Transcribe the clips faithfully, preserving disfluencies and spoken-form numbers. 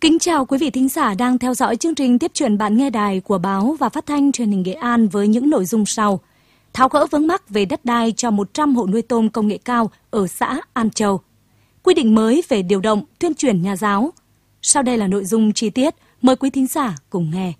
Kính chào quý vị thính giả đang theo dõi chương trình Tiếp chuyện bạn nghe đài của báo và phát thanh truyền hình Nghệ An với những nội dung sau. Tháo gỡ vướng mắc về đất đai cho một trăm hộ nuôi tôm công nghệ cao ở xã An Châu. Quy định mới về điều động, tuyên truyền nhà giáo. Sau đây là nội dung chi tiết, mời quý thính giả cùng nghe.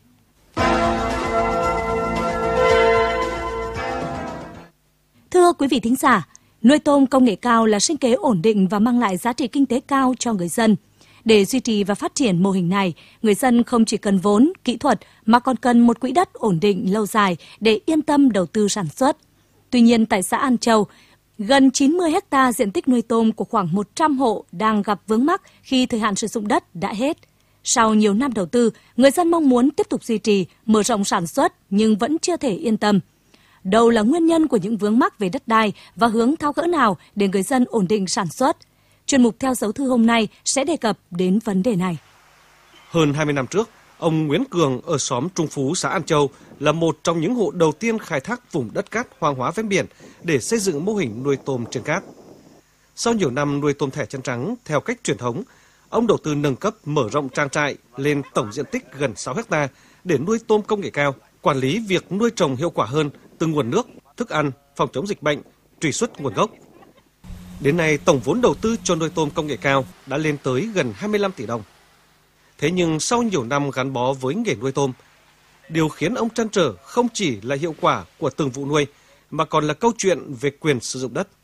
Thưa quý vị thính giả, nuôi tôm công nghệ cao là sinh kế ổn định và mang lại giá trị kinh tế cao cho người dân. Để duy trì và phát triển mô hình này, người dân không chỉ cần vốn, kỹ thuật mà còn cần một quỹ đất ổn định lâu dài để yên tâm đầu tư sản xuất. Tuy nhiên, tại xã An Châu, gần chín mươi héc ta diện tích nuôi tôm của khoảng một trăm hộ đang gặp vướng mắc khi thời hạn sử dụng đất đã hết. Sau nhiều năm đầu tư, người dân mong muốn tiếp tục duy trì, mở rộng sản xuất nhưng vẫn chưa thể yên tâm. Đâu là nguyên nhân của những vướng mắc về đất đai và hướng tháo gỡ nào để người dân ổn định sản xuất? Chuyên mục Theo dấu thư hôm nay sẽ đề cập đến vấn đề này. Hơn hai mươi năm trước, ông Nguyễn Cường ở xóm Trung Phú, xã An Châu là một trong những hộ đầu tiên khai thác vùng đất cát hoang hóa ven biển để xây dựng mô hình nuôi tôm trên cát. Sau nhiều năm nuôi tôm thẻ chân trắng theo cách truyền thống, ông đầu tư nâng cấp mở rộng trang trại lên tổng diện tích gần sáu héc ta để nuôi tôm công nghệ cao, quản lý việc nuôi trồng hiệu quả hơn từ nguồn nước, thức ăn, phòng chống dịch bệnh, truy xuất nguồn gốc. Đến nay, tổng vốn đầu tư cho nuôi tôm công nghệ cao đã lên tới gần hai mươi lăm tỷ đồng. Thế nhưng sau nhiều năm gắn bó với nghề nuôi tôm, điều khiến ông trăn trở không chỉ là hiệu quả của từng vụ nuôi, mà còn là câu chuyện về quyền sử dụng đất.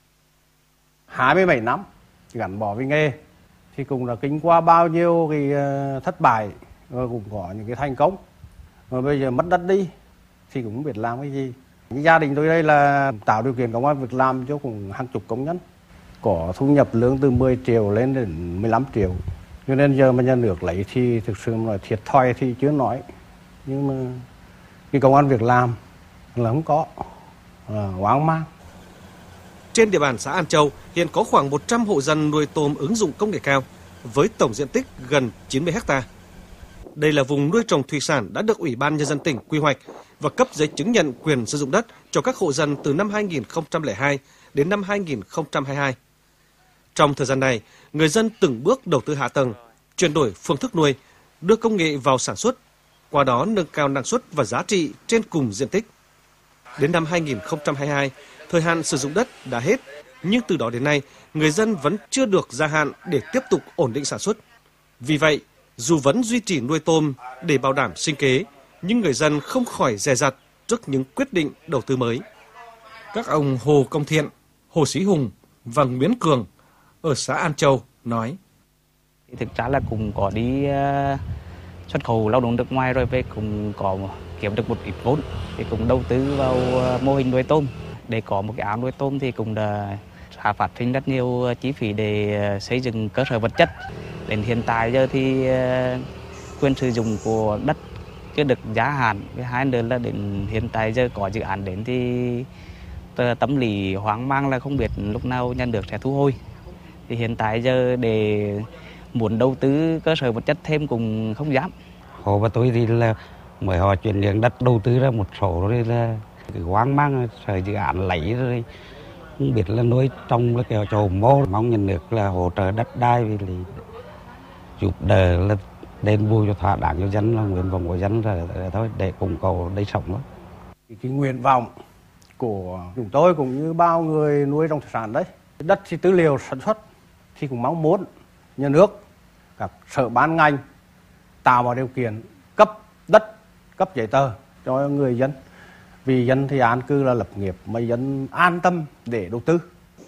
hai mươi bảy năm gắn bó với nghề, thì cũng là kinh qua bao nhiêu cái thất bại, và cũng có những cái thành công. Mà bây giờ mất đất đi, thì cũng không biết làm cái gì. Gia đình tôi đây là tạo điều kiện công ăn việc làm cho cũng hàng chục công nhân. Có thu nhập lương từ mười triệu lên đến mười lăm triệu. Cho nên giờ mà nhà nước lấy thì thực sự là thiệt thòi thì chưa nói. Nhưng mà cái công ăn việc làm là không có, là hoang mang. Trên địa bàn xã An Châu hiện có khoảng một trăm hộ dân nuôi tôm ứng dụng công nghệ cao với tổng diện tích gần chín mươi héc ta. Đây là vùng nuôi trồng thủy sản đã được Ủy ban Nhân dân tỉnh quy hoạch và cấp giấy chứng nhận quyền sử dụng đất cho các hộ dân từ năm hai nghìn không trăm lẻ hai đến năm hai nghìn không trăm hai mươi hai. Trong thời gian này, người dân từng bước đầu tư hạ tầng, chuyển đổi phương thức nuôi, đưa công nghệ vào sản xuất, qua đó nâng cao năng suất và giá trị trên cùng diện tích. Đến năm hai nghìn không trăm hai mươi hai, thời hạn sử dụng đất đã hết, nhưng từ đó đến nay, người dân vẫn chưa được gia hạn để tiếp tục ổn định sản xuất. Vì vậy, dù vẫn duy trì nuôi tôm để bảo đảm sinh kế, nhưng người dân không khỏi dè dặt trước những quyết định đầu tư mới. Các ông Hồ Công Thiện, Hồ Sĩ Hùng và Nguyễn Cường ở xã An Châu nói: Thực ra là cũng có đi uh, xuất khẩu lao động nước ngoài rồi về cũng có kiếm được một ít vốn thì cũng đầu tư vào uh, mô hình nuôi tôm. Để có một cái ao nuôi tôm thì cũng đã phát sinh rất nhiều chi phí để uh, xây dựng cơ sở vật chất. Đến hiện tại giờ thì uh, quyền sử dụng của đất chưa được gia hạn. Cái hai nữa là đến hiện tại giờ có dự án đến thì tâm lý hoang mang là không biết lúc nào nhà nước sẽ thu hồi. Thì hiện tại giờ để muốn đầu tư cơ sở vật chất thêm cũng không dám. Họ và tôi thì là mới họ chuyển nhượng đất đầu tư ra một số rồi là hoang mang, sợ dự án lấy rồi không biết là nuôi trong là kiểu trầu mô. Mong nhà nước là hỗ trợ đất đai vì là giúp đỡ là đền bù cho thỏa đáng cho dân, là nguyện vọng của dân là thôi để cùng cầu đây sống đó. Cái nguyện vọng của chúng tôi cũng như bao người nuôi trồng thủy sản đấy, đất thì tư liệu sản xuất thì cũng mong muốn nhà nước, các sở ban ngành tạo mọi điều kiện cấp đất, cấp giấy tờ cho người dân. Vì dân thì an cư là lập nghiệp, mà dân an tâm để đầu tư.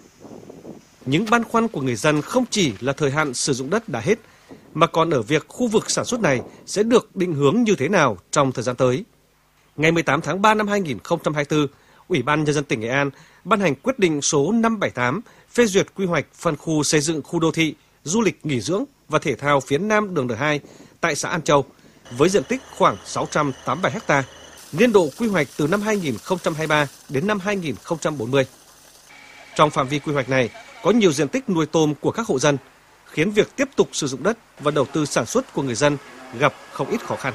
Những băn khoăn của người dân không chỉ là thời hạn sử dụng đất đã hết, mà còn ở việc khu vực sản xuất này sẽ được định hướng như thế nào trong thời gian tới. Ngày mười tám tháng ba năm hai nghìn không trăm hai mươi tư, Ủy ban Nhân dân tỉnh Nghệ An ban hành quyết định số năm trăm bảy mươi tám phê duyệt quy hoạch phân khu xây dựng khu đô thị, du lịch nghỉ dưỡng và thể thao phía Nam đường N hai tại xã An Châu với diện tích khoảng sáu trăm tám mươi bảy héc ta, niên độ quy hoạch từ năm hai nghìn không trăm hai mươi ba đến năm hai nghìn không trăm bốn mươi. Trong phạm vi quy hoạch này có nhiều diện tích nuôi tôm của các hộ dân, khiến việc tiếp tục sử dụng đất và đầu tư sản xuất của người dân gặp không ít khó khăn.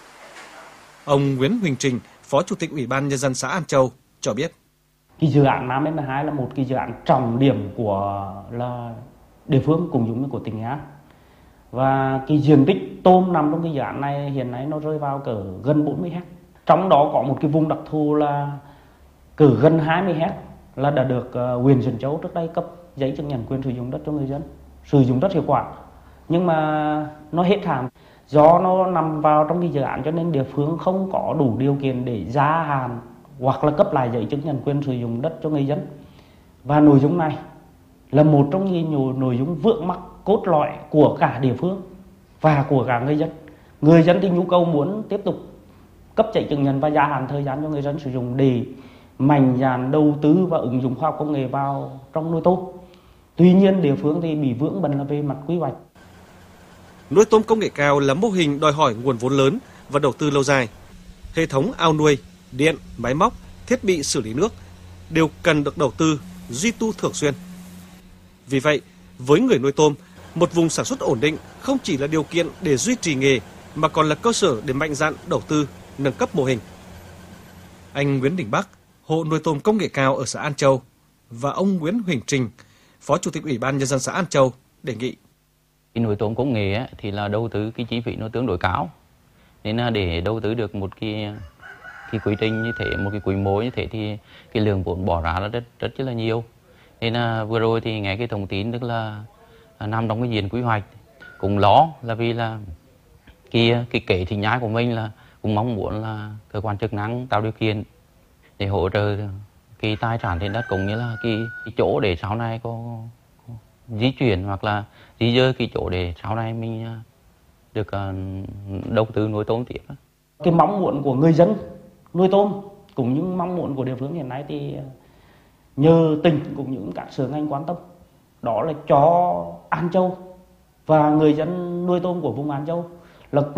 Ông Nguyễn Huỳnh Trình, Phó Chủ tịch Ủy ban Nhân dân xã An Châu cho biết: Cái dự án Nam N hai là một cái dự án trọng điểm của là địa phương cùng giống như của tỉnh Nghệ An. Và cái diện tích tôm nằm trong cái dự án này hiện nay nó rơi vào cỡ gần bốn mươi héc. Trong đó có một cái vùng đặc thù là cỡ gần hai mươi héc là đã được uh, huyện Diễn Châu trước đây cấp giấy chứng nhận quyền sử dụng đất cho người dân, sử dụng đất hiệu quả. Nhưng mà nó hết hạn, do nó nằm vào trong cái dự án cho nên địa phương không có đủ điều kiện để gia hạn hoặc là cấp lại giấy chứng nhận quyền sử dụng đất cho người dân. Và nội dung này là một trong những nội dung vướng mắc cốt lõi của cả địa phương và của cả người dân. Người dân thì nhu cầu muốn tiếp tục cấp giấy chứng nhận và gia hạn thời gian cho người dân sử dụng để mạnh dạn đầu tư và ứng dụng khoa học công nghệ vào trong nuôi tôm. Tuy nhiên địa phương thì bị vướng bận là về mặt quy hoạch. Nuôi tôm công nghệ cao là mô hình đòi hỏi nguồn vốn lớn và đầu tư lâu dài. Hệ thống ao nuôi, điện, máy móc, thiết bị xử lý nước đều cần được đầu tư, duy tu thường xuyên. Vì vậy, với người nuôi tôm, một vùng sản xuất ổn định không chỉ là điều kiện để duy trì nghề mà còn là cơ sở để mạnh dạn đầu tư, nâng cấp mô hình. Anh Nguyễn Đình Bắc, hộ nuôi tôm công nghệ cao ở xã An Châu và ông Nguyễn Huỳnh Trình, Phó Chủ tịch Ủy ban Nhân dân xã An Châu đề nghị. Cái nuôi tôm công nghệ ấy, thì là đầu tư cái chi phí nó tương đối cao, nên là để đầu tư được một cái cái quy trình như thế, một cái quy mô như thế thì cái lượng vốn bỏ ra là rất rất là nhiều. Nên là vừa rồi thì nghe cái thông tin tức là nằm trong cái diện quy hoạch cũng lo là vì là cái cái kế sinh nhai của mình là cũng mong muốn là cơ quan chức năng tạo điều kiện để hỗ trợ cái tài sản trên đất cũng như là cái, cái chỗ để sau này có, có di chuyển hoặc là di dời cái chỗ để sau này mình được uh, đầu tư nuôi tôm tiếp. Cái mong muốn của người dân nuôi tôm cũng như mong muốn của địa phương hiện nay thì nhờ tỉnh cũng như các sở ngành quan tâm, đó là cho An Châu và người dân nuôi tôm của vùng An Châu là